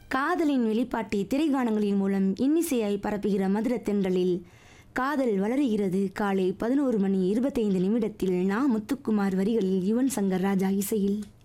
காதலின் வெளிப்பாட்டை திரைகாணங்களின் மூலம் இன்னிசையாய் பரப்புகிற மதுர தென்றலில் காதல் வளருகிறது. காலை 11 மணி 25 நிமிடத்தில் முத்துக்குமார் வரிகளில் யுவன் சங்கர் ராஜா இசையில்